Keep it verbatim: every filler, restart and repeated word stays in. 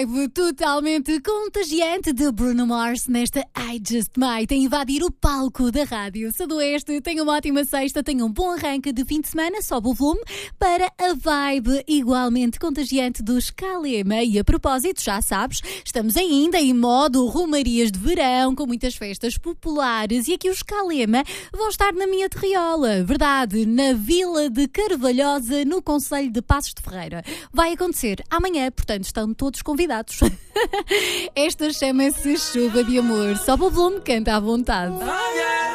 Totalmente contagiante de Bruno Mars nesta I Just Might a invadir o palco da Rádio Sudoeste. Tenha uma ótima sexta, tenha um bom arranque de fim de semana, sobe o volume para a vibe igualmente contagiante dos Kalema. E a propósito, já sabes, estamos ainda em modo romarias de verão, com muitas festas populares, e aqui os Kalema vão estar na minha terriola, verdade, na Vila de Carvalhosa, no concelho de Passos de Ferreira. Vai acontecer amanhã, portanto estão todos convidados. Esta chama-se Chuva de Amor. Sobe o volume, canta à vontade.